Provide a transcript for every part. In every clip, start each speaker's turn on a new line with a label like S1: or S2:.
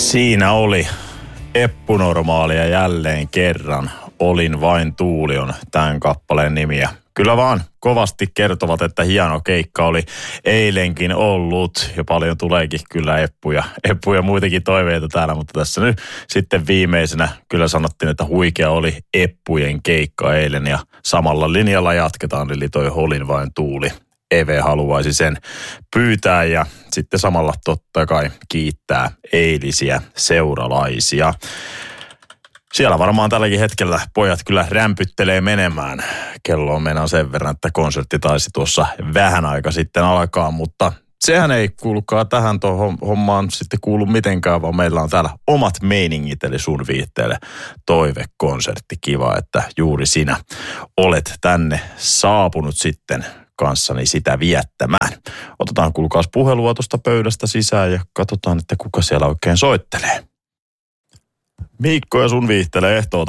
S1: Siinä oli Eppunormaalia jälleen kerran. Olin vain tuuli on tämän kappaleen nimiä. Kyllä vaan kovasti kertovat, että hieno keikka oli eilenkin ollut. Ja paljon tuleekin kyllä Eppuja muitakin toiveita täällä, mutta tässä nyt sitten viimeisenä kyllä sanottiin, että huikea oli Eppujen keikka eilen. Ja samalla linjalla jatketaan, eli toi Olin vain tuuli. Eve haluaisi sen pyytää ja sitten samalla totta kai kiittää eilisiä seuralaisia. Siellä varmaan tälläkin hetkellä pojat kyllä rämpyttelee menemään. Kello on mennään sen verran, että konsertti taisi tuossa vähän aika sitten alkaa, mutta sehän ei kuulukaa tähän tuohon hommaan sitten kuulu mitenkään, vaan meillä on täällä omat meiningit, eli sun viitteelle toivekonsertti. Kiva, että juuri sinä olet tänne saapunut sitten kanssani sitä viettämään. Otetaan kuulkaas puhelua tuosta pöydästä sisään ja katsotaan, että kuka siellä oikein soittelee. Miikko ja sun viihtelee ehtoota.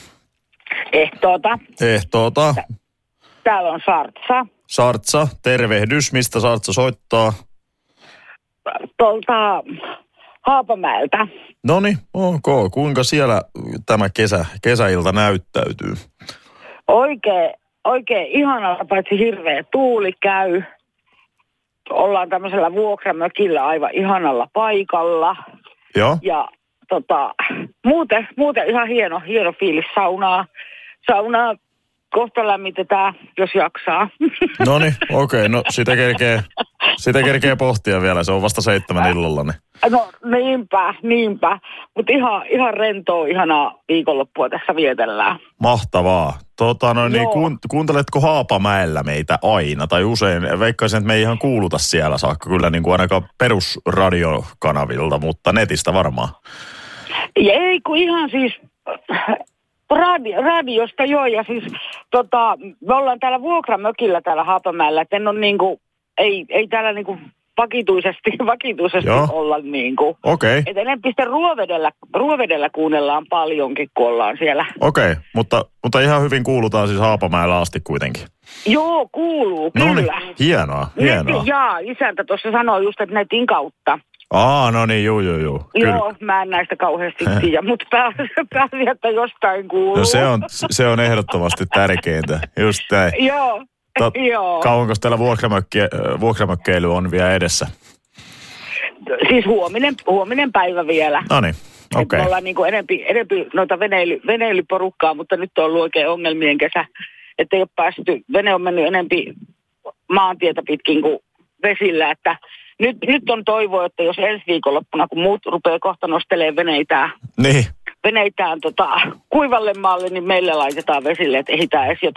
S1: Ehtoota.
S2: Täällä on Sartsa.
S1: Sartsa, tervehdys. Mistä Sartsa soittaa?
S2: Tuolta Haapamäeltä.
S1: Noniin, ok. Kuinka siellä tämä kesäilta näyttäytyy?
S2: Oikein ihanalla, paitsi hirveä tuuli käy. Ollaan tämmöisellä vuokramökillä aivan ihanalla paikalla.
S1: Joo.
S2: Ja muuten ihan hieno fiilis saunaa kohta lämmitetään, jos jaksaa.
S1: Noniin, okei. No sitä kerkee pohtia vielä. Se on vasta 7 illalla. Niin.
S2: No niinpä. Mutta ihan rentoa, ihanaa viikonloppua tässä vietellään.
S1: Mahtavaa. Niin kuunteletko Haapamäellä meitä aina tai usein? Veikkaisin, että me ei ihan kuuluta siellä saakka kyllä niin kuin ainakaan perusradiokanavilta, mutta netistä varmaan.
S2: Ei kun ihan siis radiosta joo, ja siis me ollaan täällä vuokramökillä täällä Haapamäellä, että en ole niinku, ei täällä niinku vakituisesti olla niinku.
S1: Okei.
S2: Et enempi sitten Ruovedellä kuunnellaan paljonkin, kun ollaan siellä.
S1: Okei, mutta ihan hyvin kuulutaan siis Haapamäellä asti kuitenkin.
S2: Joo, kuuluu, kyllä.
S1: Noniin, hienoa.
S2: Isäntä tuossa sanoi just, että netin kautta.
S1: No niin, juu.
S2: Joo, mä en näistä kauheasti tiedä, mutta pääsi, että jostain kuuluu.
S1: No se on ehdottomasti tärkeintä, just näin.
S2: Joo.
S1: Kauanko täällä vuokramökkeily on vielä edessä?
S2: Siis huominen päivä vielä.
S1: No niin, okei.
S2: Me ollaan niinku enempi noita veneilyporukkaa, mutta nyt on ollut oikein ongelmien kesä, että ei ole päästy. Vene on mennyt enempi maantietä pitkin kuin vesillä, että nyt on toivo, että jos ensi viikonloppuna, kun muut rupeaa kohta nostelemaan veneitään kuivalle maalle, niin meille laitetaan vesille, että ehditään edes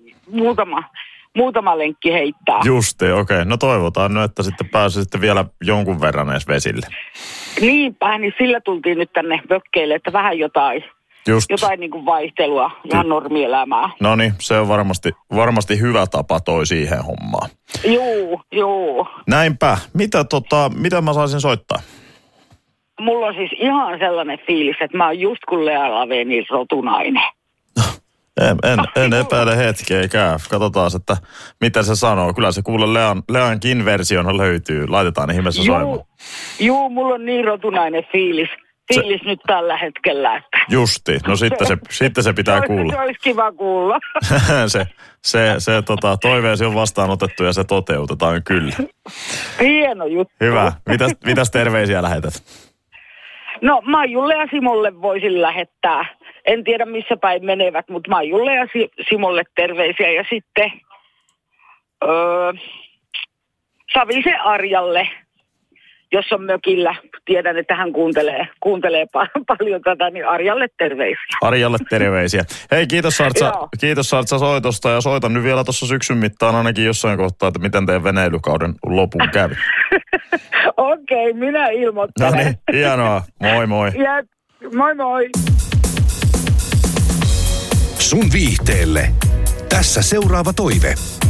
S2: muutama lenkki heittää.
S1: Juste, okei. No toivotaan nyt, että sitten pääsisitte vielä jonkun verran edes vesille.
S2: Niinpä, niin sillä tultiin nyt tänne mökkeille, että vähän jotain niin kuin vaihtelua, ihan normielämää.
S1: No niin, se on varmasti hyvä tapa toi siihen hommaan.
S2: Joo.
S1: Näinpä. Mitä mä saisin soittaa?
S2: Mulla on siis ihan sellainen fiilis, että mä oon just kun Lea Lavenin rotunainen.
S1: En epäile hetkeäkään. Katsotaan, että mitä se sanoo. Kyllä se kuule Leankin version löytyy. Laitetaan ihmeessä soimaan.
S2: Joo, mulla on niin rotunainen fiilis nyt tällä hetkellä. Että
S1: justi. No sitten se pitää kuulla.
S2: Se olisi kiva kuulla.
S1: se toiveesi on vastaanotettu ja se toteutetaan kyllä.
S2: Hieno juttu.
S1: Hyvä. Mitäs terveisiä lähetät?
S2: No Maijulle ja Simolle voisin lähettää. En tiedä missä päin menevät, mutta Maijulle ja Simolle terveisiä. Ja sitten Savisen Arjalle, jos on mökillä. Tiedän, että hän kuuntelee paljon tätä, niin Arjalle terveisiä.
S1: Arjalle terveisiä. Hei, kiitos Sartsa soitosta ja soitan nyt vielä tuossa syksyn mittaan ainakin jossain kohtaa, että miten teidän veneilykauden lopun kävi.
S2: Okei, minä ilmoittelen.
S1: No niin, hienoa. Moi.
S2: Ja, moi.
S3: Sun viihteelle. Tässä seuraava toive.